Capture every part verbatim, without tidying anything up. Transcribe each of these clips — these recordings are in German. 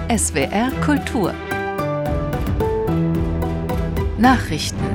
S W R Kultur Nachrichten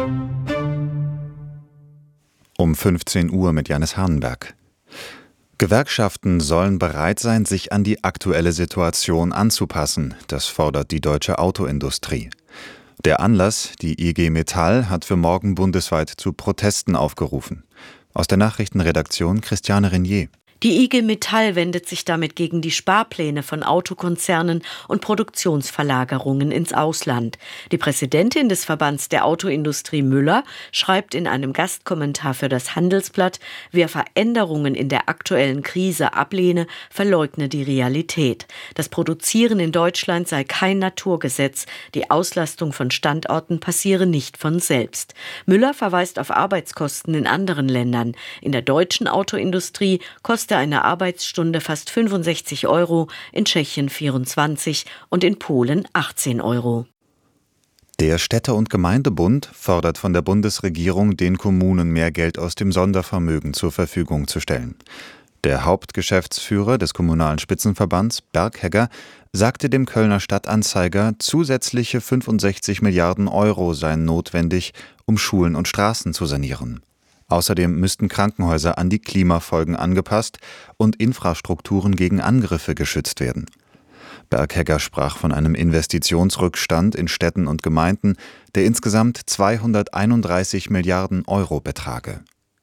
Um fünfzehn Uhr mit Janis Hahnenberg. Gewerkschaften sollen bereit sein, sich an die aktuelle Situation anzupassen. Das fordert die deutsche Autoindustrie. Der Anlass, die I G Metall, hat für morgen bundesweit zu Protesten aufgerufen. Aus der Nachrichtenredaktion Christiane Renier. Die I G Metall wendet sich damit gegen die Sparpläne von Autokonzernen und Produktionsverlagerungen ins Ausland. Die Präsidentin des Verbands der Autoindustrie Müller schreibt in einem Gastkommentar für das Handelsblatt, wer Veränderungen in der aktuellen Krise ablehne, verleugne die Realität. Das Produzieren in Deutschland sei kein Naturgesetz. Die Auslastung von Standorten passiere nicht von selbst. Müller verweist auf Arbeitskosten in anderen Ländern. In der deutschen Autoindustrie kostet eine Arbeitsstunde fast fünfundsechzig Euro, in Tschechien vierundzwanzig und in Polen achtzehn Euro. Der Städte- und Gemeindebund fordert von der Bundesregierung, den Kommunen mehr Geld aus dem Sondervermögen zur Verfügung zu stellen. Der Hauptgeschäftsführer des Kommunalen Spitzenverbands, Berghegger, sagte dem Kölner Stadtanzeiger, zusätzliche fünfundsechzig Milliarden Euro seien notwendig, um Schulen und Straßen zu sanieren. Außerdem müssten Krankenhäuser an die Klimafolgen angepasst und Infrastrukturen gegen Angriffe geschützt werden. Berghegger sprach von einem Investitionsrückstand in Städten und Gemeinden, der insgesamt zweihunderteinunddreißig Milliarden Euro betrage.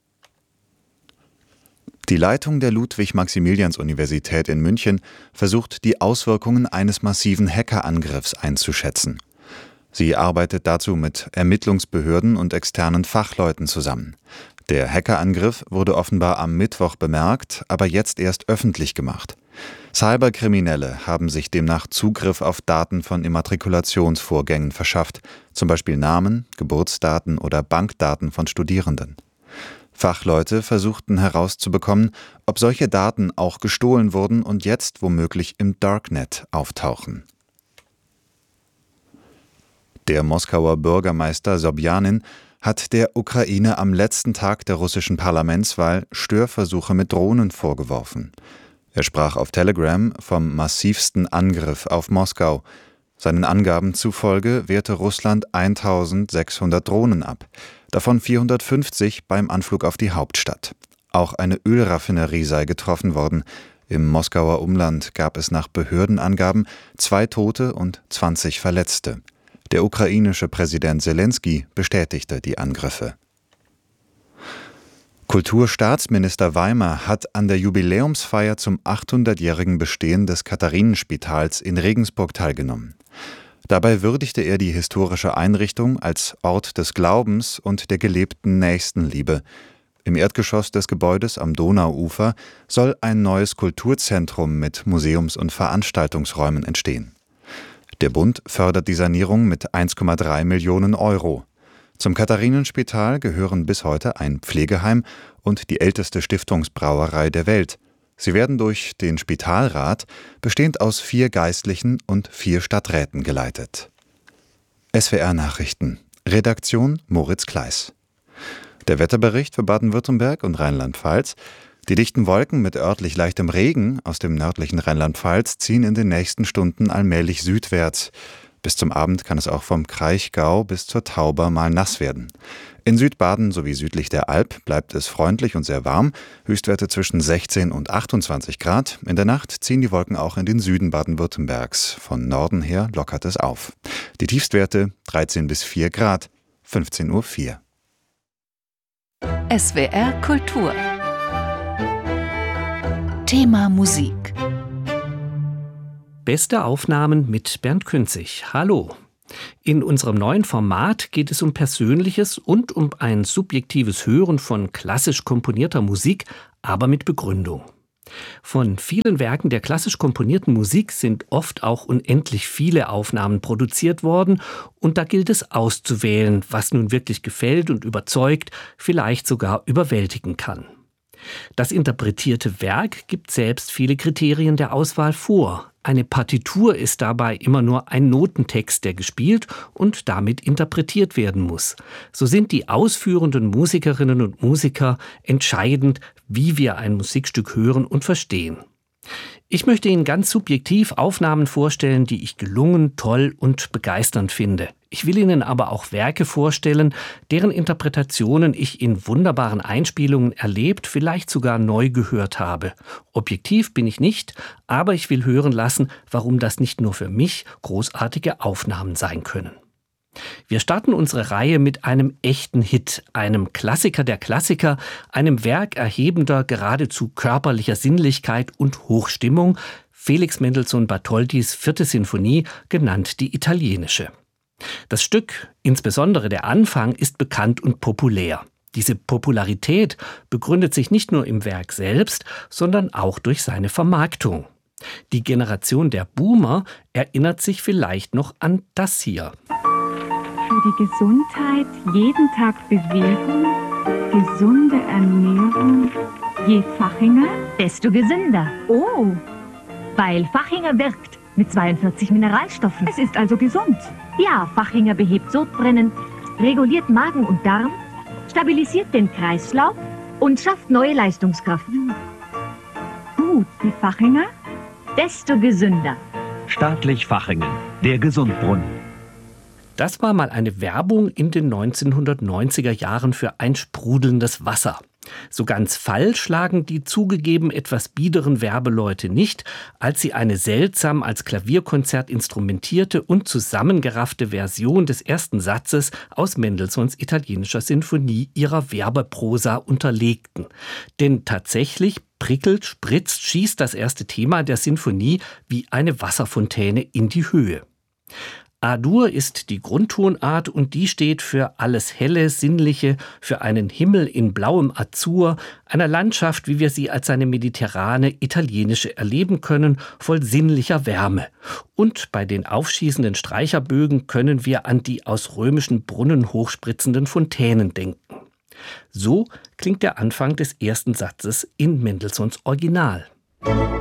Die Leitung der Ludwig-Maximilians-Universität in München versucht, die Auswirkungen eines massiven Hackerangriffs einzuschätzen. Sie arbeitet dazu mit Ermittlungsbehörden und externen Fachleuten zusammen. Der Hackerangriff wurde offenbar am Mittwoch bemerkt, aber jetzt erst öffentlich gemacht. Cyberkriminelle haben sich demnach Zugriff auf Daten von Immatrikulationsvorgängen verschafft, zum Beispiel Namen, Geburtsdaten oder Bankdaten von Studierenden. Fachleute versuchten herauszubekommen, ob solche Daten auch gestohlen wurden und jetzt womöglich im Darknet auftauchen. Der Moskauer Bürgermeister Sobjanin hat der Ukraine am letzten Tag der russischen Parlamentswahl Störversuche mit Drohnen vorgeworfen. Er sprach auf Telegram vom massivsten Angriff auf Moskau. Seinen Angaben zufolge wehrte Russland eintausendsechshundert Drohnen ab, davon vierhundertfünfzig beim Anflug auf die Hauptstadt. Auch eine Ölraffinerie sei getroffen worden. Im Moskauer Umland gab es nach Behördenangaben zwei Tote und zwanzig Verletzte. Der ukrainische Präsident Selenskyj bestätigte die Angriffe. Kulturstaatsminister Weimer hat an der Jubiläumsfeier zum achthundertjährigen Bestehen des Katharinenspitals in Regensburg teilgenommen. Dabei würdigte er die historische Einrichtung als Ort des Glaubens und der gelebten Nächstenliebe. Im Erdgeschoss des Gebäudes am Donauufer soll ein neues Kulturzentrum mit Museums- und Veranstaltungsräumen entstehen. Der Bund fördert die Sanierung mit eins Komma drei Millionen Euro. Zum Katharinenspital gehören bis heute ein Pflegeheim und die älteste Stiftungsbrauerei der Welt. Sie werden durch den Spitalrat, bestehend aus vier Geistlichen und vier Stadträten, geleitet. S W R Nachrichten. Redaktion Moritz Kleiss. Der Wetterbericht für Baden-Württemberg und Rheinland-Pfalz. Die dichten Wolken mit örtlich leichtem Regen aus dem nördlichen Rheinland-Pfalz ziehen in den nächsten Stunden allmählich südwärts. Bis zum Abend kann es auch vom Kraichgau bis zur Tauber mal nass werden. In Südbaden sowie südlich der Alp bleibt es freundlich und sehr warm, Höchstwerte zwischen sechzehn und achtundzwanzig Grad. In der Nacht ziehen die Wolken auch in den Süden Baden-Württembergs. Von Norden her lockert es auf. Die Tiefstwerte dreizehn bis vier Grad, fünfzehn Uhr vier. S W R Kultur Thema Musik. Beste Aufnahmen mit Bernd Künzig. Hallo. In unserem neuen Format geht es um Persönliches und um ein subjektives Hören von klassisch komponierter Musik, aber mit Begründung. Von vielen Werken der klassisch komponierten Musik sind oft auch unendlich viele Aufnahmen produziert worden und da gilt es auszuwählen, was nun wirklich gefällt und überzeugt, vielleicht sogar überwältigen kann. Das interpretierte Werk gibt selbst viele Kriterien der Auswahl vor. Eine Partitur ist dabei immer nur ein Notentext, der gespielt und damit interpretiert werden muss. So sind die ausführenden Musikerinnen und Musiker entscheidend, wie wir ein Musikstück hören und verstehen. Ich möchte Ihnen ganz subjektiv Aufnahmen vorstellen, die ich gelungen, toll und begeisternd finde. Ich will Ihnen aber auch Werke vorstellen, deren Interpretationen ich in wunderbaren Einspielungen erlebt, vielleicht sogar neu gehört habe. Objektiv bin ich nicht, aber ich will hören lassen, warum das nicht nur für mich großartige Aufnahmen sein können. Wir starten unsere Reihe mit einem echten Hit, einem Klassiker der Klassiker, einem Werk erhebender, geradezu körperlicher Sinnlichkeit und Hochstimmung, Felix Mendelssohn Bartholdys vierte Sinfonie, genannt die italienische. Das Stück, insbesondere der Anfang, ist bekannt und populär. Diese Popularität begründet sich nicht nur im Werk selbst, sondern auch durch seine Vermarktung. Die Generation der Boomer erinnert sich vielleicht noch an das hier. Für die Gesundheit jeden Tag Bewegung, gesunde Ernährung, je Fachinger, desto gesünder. Oh, Weil Fachinger wirkt mit zweiundvierzig Mineralstoffen. es ist also gesund. Ja, Fachinger behebt Sodbrennen, reguliert Magen und Darm, stabilisiert den Kreislauf und schafft neue Leistungskraft. Gut, die Fachinger? Desto gesünder. Staatlich Fachingen, der Gesundbrunnen. Das war mal eine Werbung in den neunzehnhundertneunziger Jahren für ein sprudelndes Wasser. So ganz falsch lagen die zugegeben etwas biederen Werbeleute nicht, als sie eine seltsam als Klavierkonzert instrumentierte und zusammengeraffte Version des ersten Satzes aus Mendelssohns italienischer Sinfonie ihrer Werbeprosa unterlegten. Denn tatsächlich prickelt, spritzt, schießt das erste Thema der Sinfonie wie eine Wasserfontäne in die Höhe. A-Dur ist die Grundtonart und die steht für alles Helle, Sinnliche, für einen Himmel in blauem Azur, einer Landschaft, wie wir sie als eine mediterrane, italienische erleben können, voll sinnlicher Wärme. Und bei den aufschießenden Streicherbögen können wir an die aus römischen Brunnen hochspritzenden Fontänen denken. So klingt der Anfang des ersten Satzes in Mendelssohns Original.